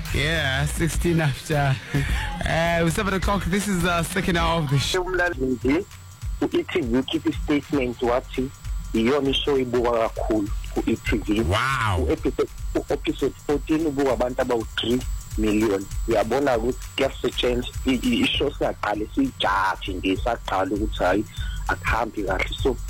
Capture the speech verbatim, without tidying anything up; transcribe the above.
Yeah, sixteen after. Uh, seven o'clock. This is the second hour of the show. U-E-T V ukhipha statement wathi iyona show ibuka kakhulu ku-E T V. Wow. Episode fourteen ubuka abantu abawu three million. Uyabona ukuthi kuyasetshenza i-show siyaqala sijaji nje saqala ukuthi hayi akuhambi kahle. So